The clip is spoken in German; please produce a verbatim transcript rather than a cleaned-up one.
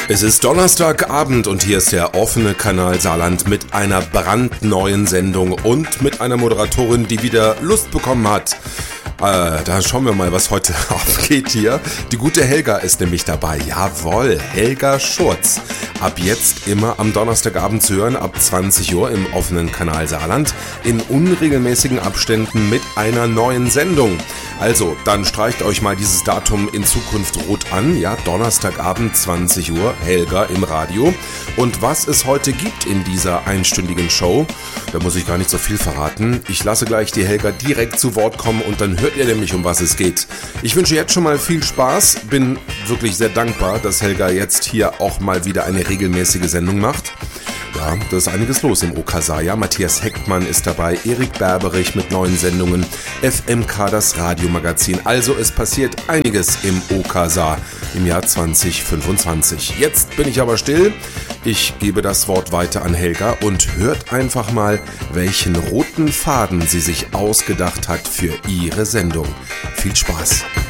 Es ist Donnerstagabend und hier ist der offene Kanal Saarland mit einer brandneuen Sendung und mit einer Moderatorin, die wieder Lust bekommen hat. Äh, da schauen wir mal, was heute abgeht hier. Die gute Helga ist nämlich dabei. Jawohl, Helga Schurz. Ab jetzt immer am Donnerstagabend zu hören, ab zwanzig Uhr im offenen Kanal Saarland, in unregelmäßigen Abständen mit einer neuen Sendung. Also, dann streicht euch mal dieses Datum in Zukunft rot an. Ja, Donnerstagabend zwanzig Uhr, Helga im Radio. Und was es heute gibt in dieser einstündigen Show, da muss ich gar nicht so viel verraten. Ich lasse gleich die Helga direkt zu Wort kommen und dann hört ihr nämlich, um was es geht. Ich wünsche jetzt schon mal viel Spaß. Bin wirklich sehr dankbar, dass Helga jetzt hier auch mal wieder eine regelmäßige Sendung macht. Ja, da ist einiges los im O K S A. Ja, Matthias Heckmann ist dabei, Erik Berberich mit neuen Sendungen, F M K, das Radiomagazin. Also es passiert einiges im O K S A im Jahr zwanzig fünfundzwanzig. Jetzt bin ich aber still. Ich gebe das Wort weiter an Helga und hört einfach mal, welchen roten Faden sie sich ausgedacht hat für ihre Sendung. Viel Spaß!